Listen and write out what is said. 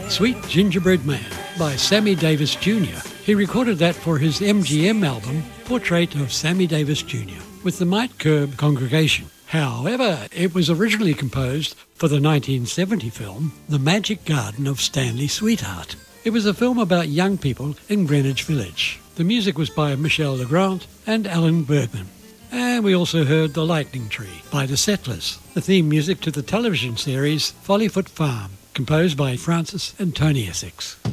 Sweet Gingerbread Man by Sammy Davis Jr. He recorded that for his MGM album, Portrait of Sammy Davis Jr., with the Mite Curb Congregation. However, it was originally composed for the 1970 film The Magic Garden of Stanley Sweetheart. It was a film about young people in Greenwich Village. The music was by Michel Legrand and Alan Bergman. And we also heard The Lightning Tree by The Settlers, the theme music to the television series Follyfoot Farm, composed by Francis and Tony Essex.